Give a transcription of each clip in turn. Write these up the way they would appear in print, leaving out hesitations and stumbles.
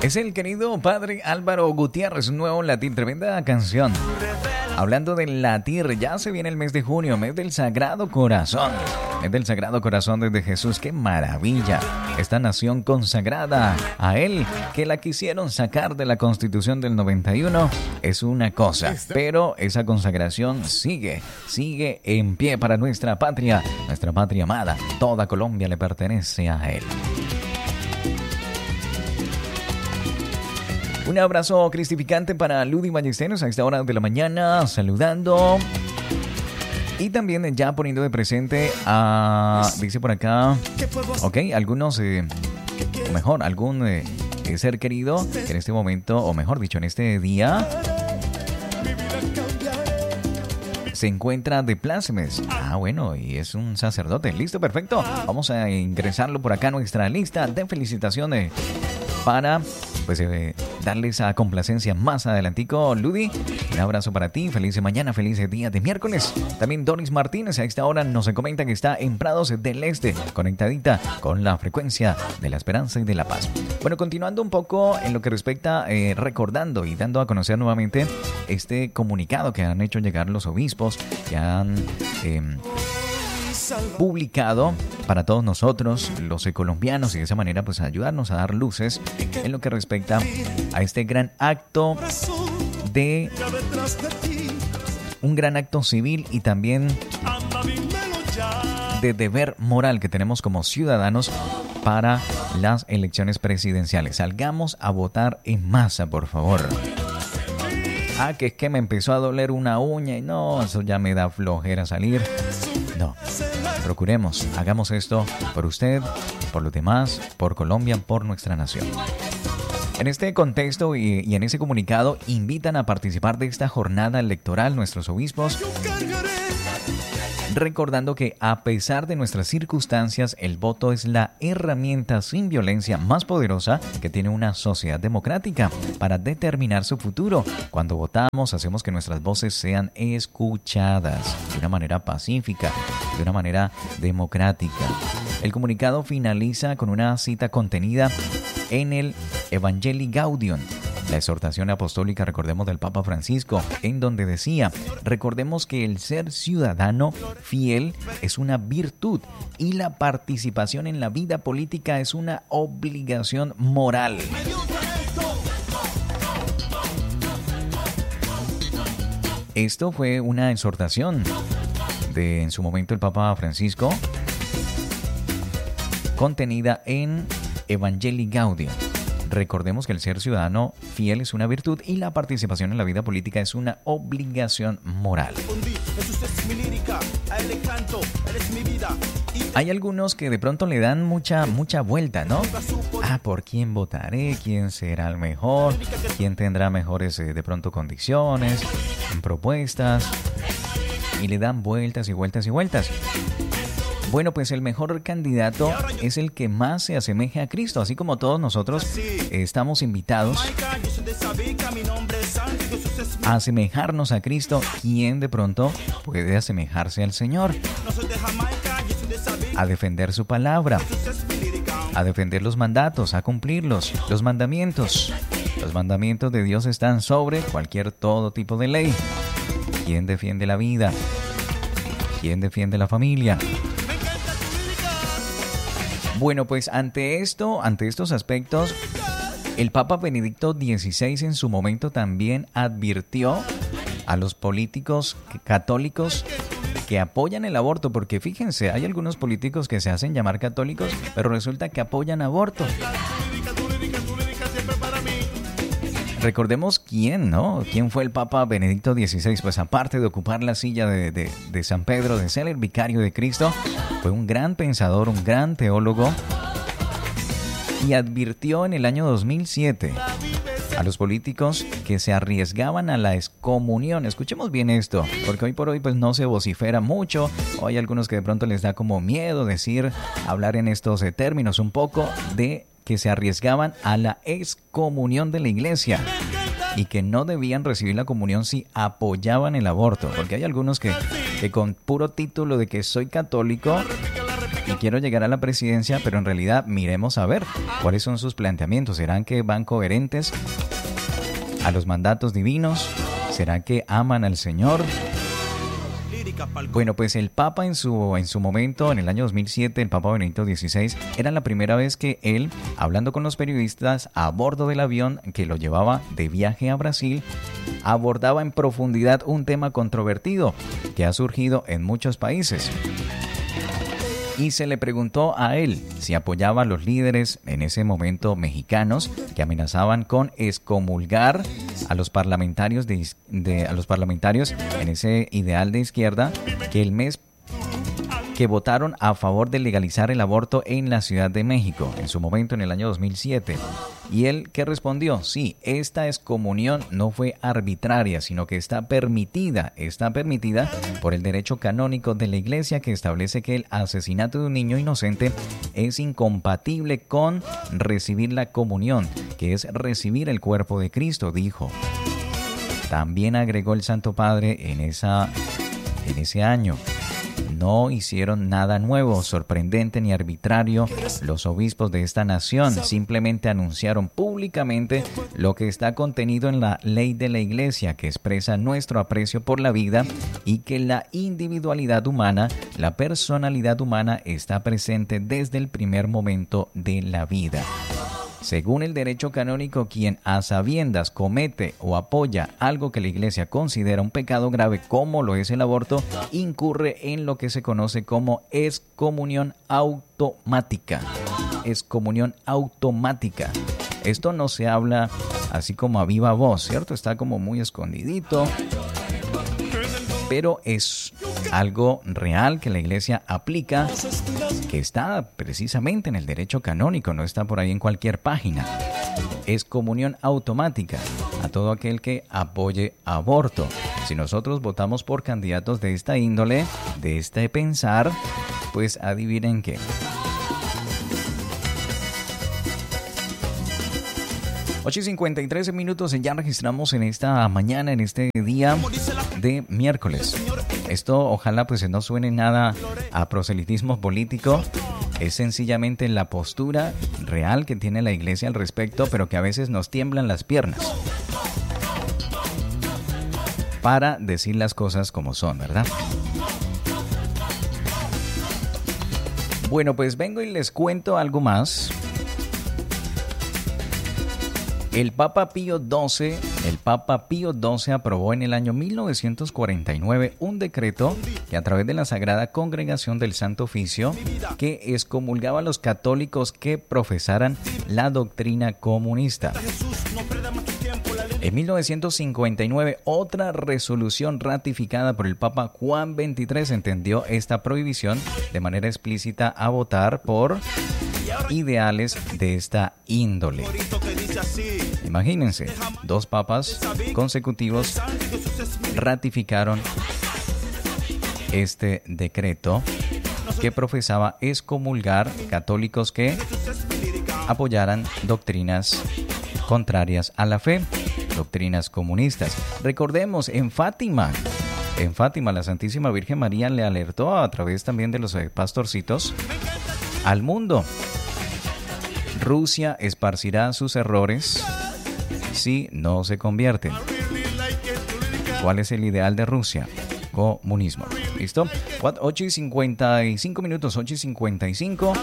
Es el querido padre Álvaro Gutiérrez, nuevo latir, tremenda canción. Hablando del latir, ya se viene el mes de junio, mes del Sagrado Corazón. Mes del Sagrado Corazón desde Jesús, qué maravilla. Esta nación consagrada a Él, que la quisieron sacar de la Constitución del 91, es una cosa. Pero esa consagración sigue en pie para nuestra patria amada. Toda Colombia le pertenece a Él. Un abrazo cristificante para Ludy Ballesteros a esta hora de la mañana, saludando. Y también ya poniendo de presente a, dice por acá, ok, algunos, algún ser querido que en este momento, o mejor dicho, en este día, se encuentra de plácemes. Ah, bueno, y es un sacerdote. Listo, perfecto. Vamos a ingresarlo por acá a nuestra lista de felicitaciones para darle esa complacencia más adelantico. Ludy, un abrazo para ti, feliz mañana, feliz día de miércoles. También Doris Martínez a esta hora nos comenta que está en Prados del Este, conectadita con la frecuencia de la esperanza y de la paz. Bueno, continuando un poco en lo que respecta, recordando y dando a conocer nuevamente este comunicado que han hecho llegar los obispos, que han publicado para todos nosotros, los colombianos, y de esa manera pues ayudarnos a dar luces en lo que respecta a este gran acto un gran acto civil y también de deber moral que tenemos como ciudadanos para las elecciones presidenciales. Salgamos a votar en masa, por favor. Ah, que es que me empezó a doler una uña y no, eso ya me da flojera salir. No, procuremos, hagamos esto por usted, por los demás, por Colombia, por nuestra nación. En este contexto y en ese comunicado invitan a participar de esta jornada electoral nuestros obispos, recordando que a pesar de nuestras circunstancias, el voto es la herramienta sin violencia más poderosa que tiene una sociedad democrática para determinar su futuro. Cuando votamos, hacemos que nuestras voces sean escuchadas de una manera pacífica, de una manera democrática. El comunicado finaliza con una cita contenida en el Evangelii Gaudium, la exhortación apostólica, recordemos, del Papa Francisco, en donde decía: recordemos que el ser ciudadano fiel es una virtud y la participación en la vida política es una obligación moral. Esto fue una exhortación de, en su momento, el Papa Francisco, contenida en Evangelii Gaudium. Recordemos que el ser ciudadano fiel es una virtud y la participación en la vida política es una obligación moral. Hay algunos que de pronto le dan mucha vuelta, ¿no? Ah, ¿por quién votaré? ¿Quién será el mejor? ¿Quién tendrá mejores, de pronto, condiciones, propuestas? Y le dan vueltas y vueltas y vueltas. Bueno, pues el mejor candidato es el que más se asemeje a Cristo, así como todos nosotros estamos invitados a asemejarnos a Cristo. ¿Quién de pronto puede asemejarse al Señor? A defender su palabra, a defender los mandatos, a cumplirlos, los mandamientos. Los mandamientos de Dios están sobre todo tipo de ley. ¿Quién defiende la vida? ¿Quién defiende la familia? Bueno, pues ante estos aspectos, el Papa Benedicto XVI en su momento también advirtió a los políticos católicos que apoyan el aborto, porque fíjense, hay algunos políticos que se hacen llamar católicos, pero resulta que apoyan aborto. Recordemos quién, ¿no? ¿Quién fue el Papa Benedicto XVI? Pues aparte de ocupar la silla de San Pedro, de ser el vicario de Cristo, fue un gran pensador, un gran teólogo, y advirtió en el año 2007 a los políticos que se arriesgaban a la excomunión. Escuchemos bien esto, porque hoy por hoy pues no se vocifera mucho, o hay algunos que de pronto les da como miedo hablar en estos términos un poco de que se arriesgaban a la excomunión de la iglesia y que no debían recibir la comunión si apoyaban el aborto, porque hay algunos que con puro título de que soy católico y quiero llegar a la presidencia, pero en realidad miremos a ver cuáles son sus planteamientos. ¿Serán que van coherentes a los mandatos divinos? ¿Será que aman al Señor? Bueno, pues el Papa en su momento, en el año 2007, el Papa Benedicto XVI, era la primera vez que él, hablando con los periodistas a bordo del avión que lo llevaba de viaje a Brasil, abordaba en profundidad un tema controvertido que ha surgido en muchos países. Y se le preguntó a él si apoyaba a los líderes en ese momento mexicanos que amenazaban con excomulgar a los parlamentarios a los parlamentarios en ese ideal de izquierda que votaron a favor de legalizar el aborto en la Ciudad de México, en su momento en el año 2007. Y él, ¿qué respondió? Sí, esta excomunión no fue arbitraria, sino que está permitida por el derecho canónico de la Iglesia, que establece que el asesinato de un niño inocente es incompatible con recibir la comunión, que es recibir el cuerpo de Cristo, dijo. También agregó el Santo Padre en ese año: no hicieron nada nuevo, sorprendente ni arbitrario. Los obispos de esta nación simplemente anunciaron públicamente lo que está contenido en la ley de la Iglesia, que expresa nuestro aprecio por la vida y que la individualidad humana, la personalidad humana, está presente desde el primer momento de la vida. Según el derecho canónico, quien a sabiendas comete o apoya algo que la Iglesia considera un pecado grave, como lo es el aborto, incurre en lo que se conoce como excomunión automática. Excomunión automática. Esto no se habla así como a viva voz, ¿cierto? Está como muy escondidito, pero es algo real que la Iglesia aplica, que está precisamente en el derecho canónico, no está por ahí en cualquier página. Es comunión automática a todo aquel que apoye aborto. Si nosotros votamos por candidatos de esta índole, de este pensar, pues adivinen qué. 8:53 minutos, ya registramos en esta mañana, en este día de miércoles. Esto ojalá pues no suene nada a proselitismo político. Es sencillamente la postura real que tiene la Iglesia al respecto, pero que a veces nos tiemblan las piernas para decir las cosas como son, ¿verdad? Bueno, pues vengo y les cuento algo más. El Papa Pío XII aprobó en el año 1949 un decreto que, a través de la Sagrada Congregación del Santo Oficio, que excomulgaba a los católicos que profesaran la doctrina comunista. En 1959, otra resolución ratificada por el Papa Juan XXIII entendió esta prohibición de manera explícita a votar por ideales de esta índole. Imagínense, 2 papas consecutivos ratificaron este decreto que profesaba excomulgar católicos que apoyaran doctrinas contrarias a la fe, doctrinas comunistas. Recordemos, en Fátima, la Santísima Virgen María le alertó a través también de los pastorcitos al mundo. Rusia esparcirá sus errores si no se convierten. ¿Cuál es el ideal de Rusia? Comunismo. ¿Listo? 8:55 minutos, 8:55.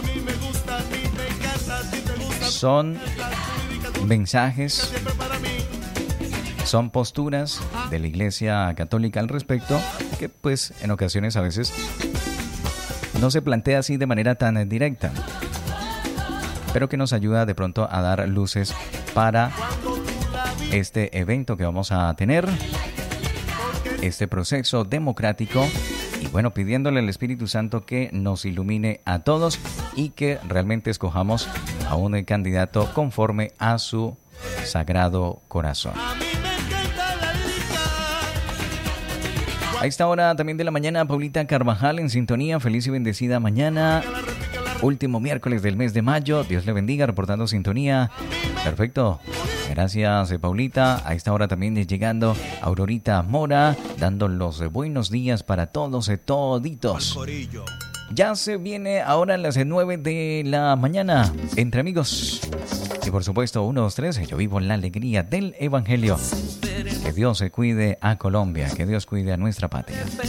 Son mensajes, son posturas de la Iglesia Católica al respecto, que pues en ocasiones a veces no se plantea así de manera tan directa, pero que nos ayuda de pronto a dar luces para este evento que vamos a tener, este proceso democrático, y bueno, pidiéndole al Espíritu Santo que nos ilumine a todos y que realmente escojamos a un candidato conforme a su sagrado corazón. A esta hora también de la mañana, Paulita Carvajal en sintonía. Feliz y bendecida mañana. Último miércoles del mes de mayo. Dios le bendiga, reportando sintonía. Perfecto. Gracias, Paulita. A esta hora también llegando Aurorita Mora, dando los buenos días para todos y toditos. Ya se viene ahora a las 9 de la mañana, Entre Amigos. Y por supuesto, 1, 2, 3, yo vivo la alegría del Evangelio. Que Dios se cuide a Colombia, que Dios cuide a nuestra patria.